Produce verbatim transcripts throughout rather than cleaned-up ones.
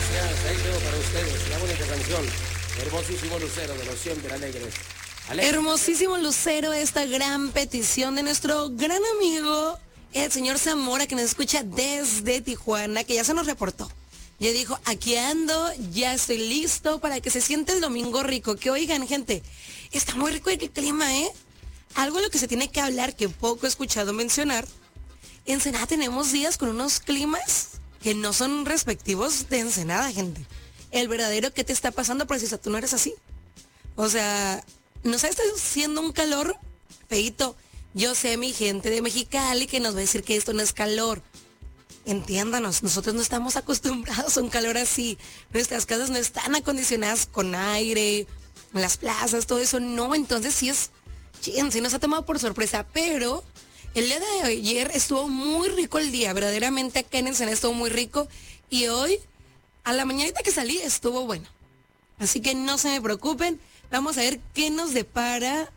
Gracias, ahí quedó para ustedes la bonita canción. Hermosísimo lucero de los siempre alegres. Alegre. Hermosísimo lucero, esta gran petición de nuestro gran amigo, el señor Zamora, que nos escucha desde Tijuana, que ya se nos reportó. Ya dijo, aquí ando, ya estoy listo para que se siente el domingo rico. Que oigan, gente, está muy rico el clima, ¿eh? Algo de lo que se tiene que hablar, que poco he escuchado mencionar. En Ensenada tenemos días con unos climas que no son respectivos de Ensenada, gente. El verdadero, ¿qué te está pasando? Precisa, tú no eres así. O sea, nos está haciendo un calor feíto. Yo sé, mi gente de Mexicali, que nos va a decir que esto no es calor. Entiéndanos, nosotros no estamos acostumbrados a un calor así. Nuestras casas no están acondicionadas con aire, las plazas, todo eso. No, entonces sí es, chin, sí nos ha tomado por sorpresa. Pero el día de ayer estuvo muy rico el día. Verdaderamente acá en Ensenada estuvo muy rico. Y hoy, a la mañanita que salí, estuvo bueno. Así que no se me preocupen. Vamos a ver qué nos depara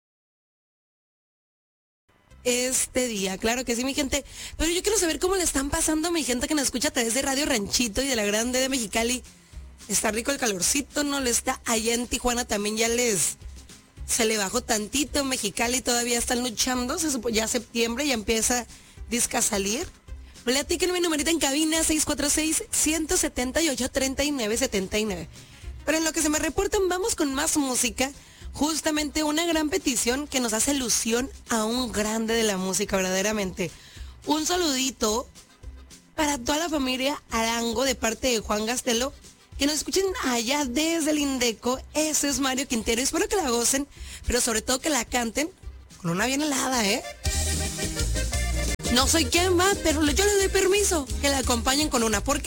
este día. Claro que sí, mi gente. Pero yo quiero saber cómo le están pasando a mi gente que nos escucha a través de Radio Ranchito y de la Grande de Mexicali. Está rico el calorcito, ¿no? Le está allá en Tijuana también, ya les se le bajó tantito. Mexicali todavía están luchando. Se supo, ya septiembre ya empieza disca a salir. Platíquenme mi numerito en cabina seis cuatro seis, uno siete ocho, tres nueve siete nueve. Pero en lo que se me reportan, vamos con más música. Justamente una gran petición que nos hace alusión a un grande de la música, verdaderamente. Un saludito para toda la familia Arango de parte de Juan Gastelo, que nos escuchen allá desde el Indeco. Ese es Mario Quintero. Espero que la gocen, pero sobre todo que la canten con una bien helada, ¿eh? No soy quien va, pero yo le doy permiso que la acompañen con una. ¿Por qué?